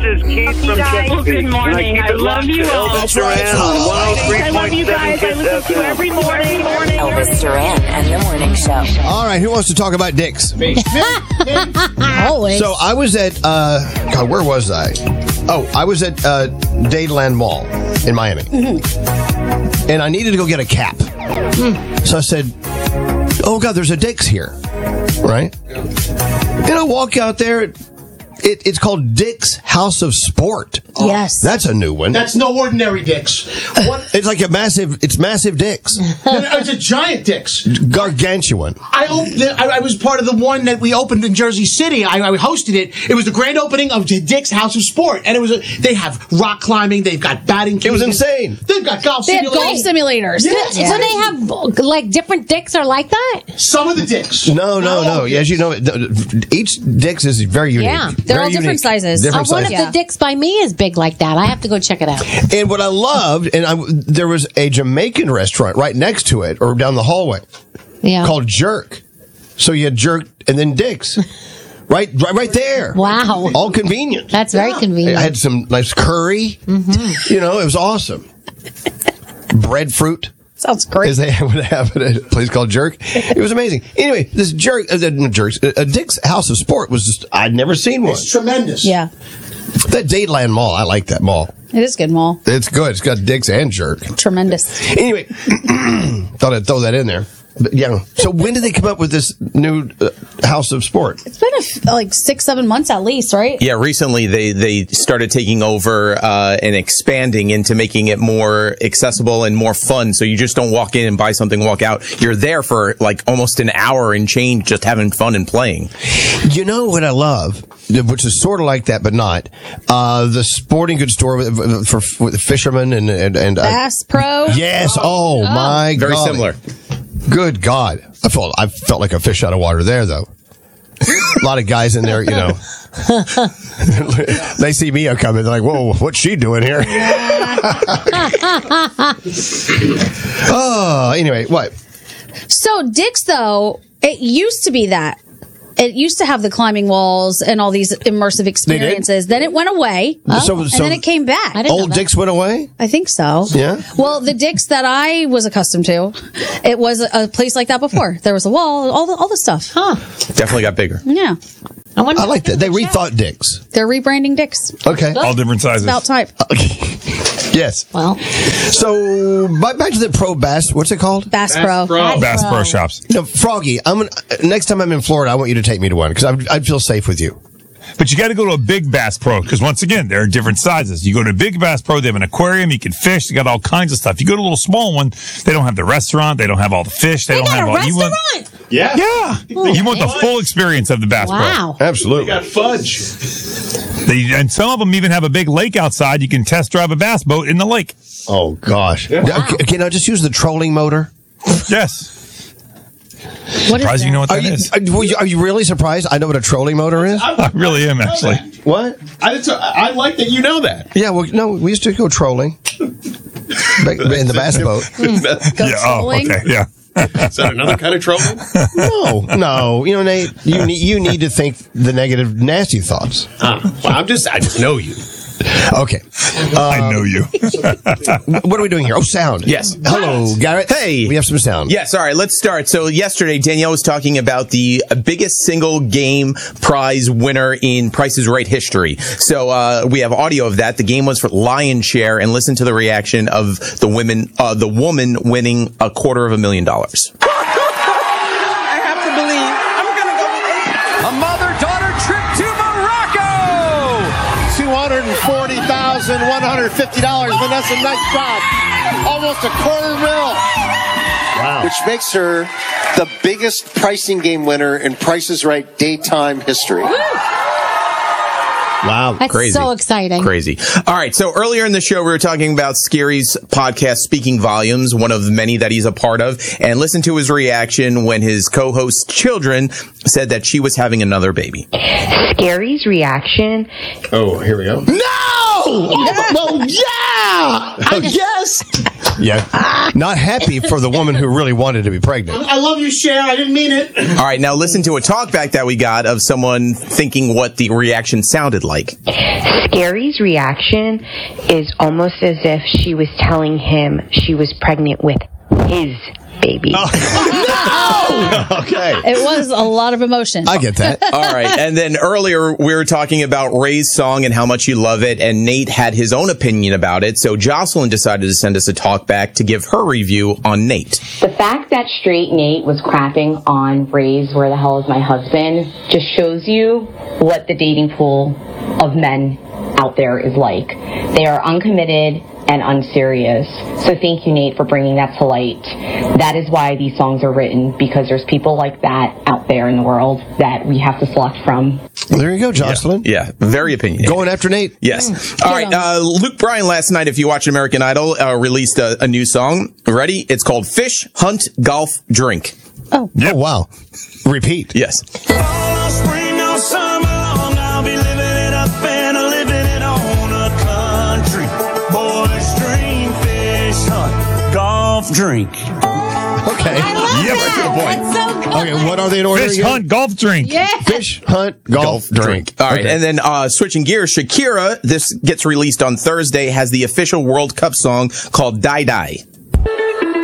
is Keith from Chesapeake. Good morning. I love you all. Elvis Duran on 103.7 I love you guys. I listen to you every morning. Elvis Duran and the Morning Show. All right, who wants to talk about dicks? Always. So I was at, God, where was I? Oh, I was at Dadeland Mall in Miami. Mm-hmm. And I needed to go get a cap. So I said, oh, God, there's a Dick's here. Right? And I walk out there. It's called Dick's House of Sport. Yes. That's a new one. That's no ordinary Dick's. What? It's like massive Dick's. It's a giant Dick's. Gargantuan. I was part of the one that we opened in Jersey City. I hosted it. It was the grand opening of Dick's House of Sport. And they have rock climbing. They've got batting cages. It was insane. They've got golf They have simulators. golf simulators. Yeah. So they have, like, different dicks are like that? Some of the Dicks. No. As you know, each Dick's is very unique. Yeah. They're all Very different unique. sizes. Different One of sizes. the dicks by me is big like that. I have to go check it out. And what I loved, there was a Jamaican restaurant right next to it, or down the hallway, called Jerk. So you had Jerk and then Dick's, right there. Wow. All convenient. That's very convenient. I had some nice curry. Mm-hmm. You know, it was awesome. Breadfruit. Sounds great. As they would have at a place called Jerk. It was amazing. Anyway, this Dick's House of Sport was just, I'd never seen one. It's tremendous. Yeah. That Dadeland Mall, I like that mall. It is a good mall. It's good. It's got Dick's and Jerk. Tremendous. Anyway, thought I'd throw that in there. But, yeah. So when did they come up with this new House of Sport? It's been like 6-7 months at least, right? Yeah, recently they started taking over and expanding into making it more accessible and more fun. So you just don't walk in and buy something, walk out. You're there for like almost an hour and change, just having fun and playing. You know what I love, which is sort of like that, but not the sporting goods store for fishermen and Bass Pro. Yes. Oh my God. Very similar. Good God. I felt like a fish out of water there, though. A lot of guys in there, you know. They see me coming. They're like, whoa, what's she doing here? Oh, anyway, what? So Dick's, though, it used to be that. It used to have the climbing walls and all these immersive experiences. Then it went away, and then it came back. Old Dick's went away? I think so. Yeah? Well, the Dick's that I was accustomed to, it was a place like that before. There was a wall, all the stuff. Huh. Definitely got bigger. Yeah. I like that. They rethought Dick's. They're rebranding Dick's. Okay. All different sizes. About time. Yes. Well. So, back to the Pro Bass. What's it called? Bass Pro. Bass Pro Shops. No, Froggy, next time I'm in Florida, I want you to take me to one because I'd feel safe with you. But you got to go to a big Bass Pro because, once again, there are different sizes. You go to a big Bass Pro, they have an aquarium, you can fish, they got all kinds of stuff. You go to a little small one, they don't have the restaurant, they don't have all the fish, they don't have all you want. Yeah. Yeah. You want the full experience of the Bass Wow. Pro. Absolutely. They got fudge. And some of them even have a big lake outside. You can test drive a bass boat in the lake. Oh, gosh. Can I just use the trolling motor? Yes. What Surprised you know what that is. Are you really surprised I know what a trolling motor is? I really am, actually. What? I like that you know that. Yeah, well, no, we used to go trolling in the bass boat. Yeah. Oh, okay. Yeah. Is that another kind of trolling? No. You know, Nate, you need to think the negative, nasty thoughts. Well, I just know you. Okay. I know you. What are we doing here? Oh, sound. Yes. Hello, Garrett. Hey. We have some sound. Yes, all right, let's start. So yesterday, Danielle was talking about the biggest single game prize winner in Price is Right history. So we have audio of that. The game was for Lion Share, and listen to the reaction of the woman winning $250,000. I have to believe. I'm going to go with a mother-daughter trip to Morocco. $240,150. Vanessa, nice job. Almost $250,000. Wow. Which makes her the biggest pricing game winner in Price is Right daytime history. Wow. That's Crazy. so exciting. Crazy. All right. So earlier in the show, we were talking about Scary's podcast, Speaking Volumes, one of many that he's a part of. And listen to his reaction when his co-host's children said that she was having another baby. Scary's reaction. Oh, here we go. No! Well, yeah! Yes! Yeah. Not happy for the woman who really wanted to be pregnant. I love you, Cher. I didn't mean it. All right. Now listen to a talkback that we got of someone thinking what the reaction sounded like. like? Scary's reaction is almost as if she was telling him she was pregnant with his baby. Okay. It was a lot of emotion. I get that. All right. And then earlier we were talking about Ray's song and how much you love it. And Nate had his own opinion about it. So Jocelyn decided to send us a talk back to give her review on Nate. The fact that straight Nate was crapping on Ray's Where the Hell Is My Husband just shows you what the dating pool of men out there is like. They are uncommitted and unserious. So thank you, Nate, for bringing that to light. That is why these songs are written, because there's people like that out there in the world that we have to select from. Well, there you go, Jocelyn. Yeah, very opinionated. Going after Nate. Yes. All right. Luke Bryan last night, if you watch American Idol, released a new song. Ready? It's called Fish, Hunt, Golf, Drink. Oh. Yep. Oh, wow. Repeat. Yes. Spring or summer long, I'll be living it up and living it on a country. Boys dream, fish hunt, golf, drink. Okay. Yep. That's the point. That's so good. Okay, what are they in order Fish, again? hunt, golf, drink. Yeah. Fish, hunt, golf, drink. All right. Okay. And then switching gears, Shakira, this gets released on Thursday, has the official World Cup song called Die Die.